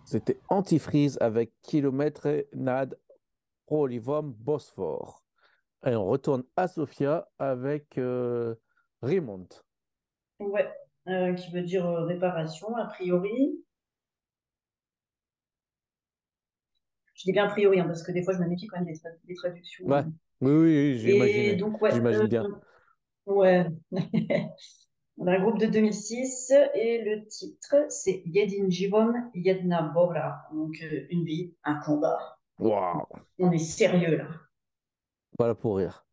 C'était Antifreeze avec Kilomètre Nad Prolivom Bosphore. Et on retourne à Sofia avec Rimont. Ouais, qui veut dire réparation, a priori. Je dis bien a priori, hein, parce que des fois, je me méfie quand même des traductions. Ouais, oui, oui, oui, Et j'imaginais. donc, ouais, J'imagine bien. ouais. On a un groupe de 2006 et le titre, c'est Yedin Jivom, Jedna Bora. Donc, une vie, un combat. Waouh, On est sérieux là. voilà pour rire.